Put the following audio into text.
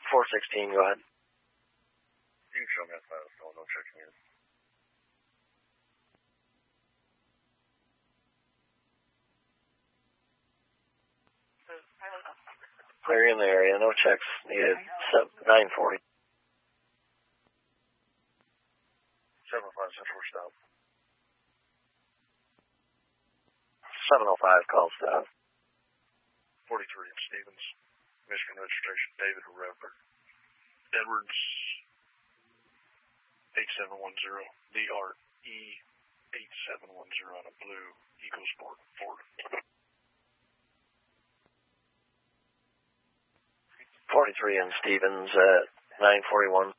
416, go ahead. You can show me that file, no checking in. Clear in the area, no checks needed. 940. 75 Central stop. 705, call staff. 43 in Stevens, Michigan registration, David Redford. Edwards 8710, DRE 8710 on a blue EcoSport Ford. 43 in Stevens at 941.